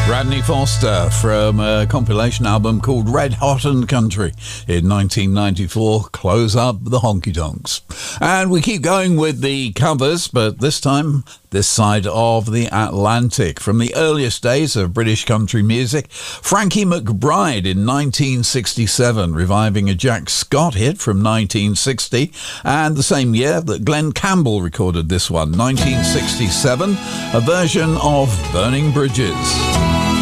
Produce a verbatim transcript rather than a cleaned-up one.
Rodney Foster from a compilation album called Red Hot and Country in nineteen ninety-four. Close up the honky tonks. And we keep going with the covers, but this time this side of the Atlantic. From the earliest days of British country music, Frankie McBride in nineteen sixty-seven, reviving a Jack Scott hit from nineteen sixty, and the same year that Glenn Campbell recorded this one, nineteen sixty-seven, a version of Burning Bridges.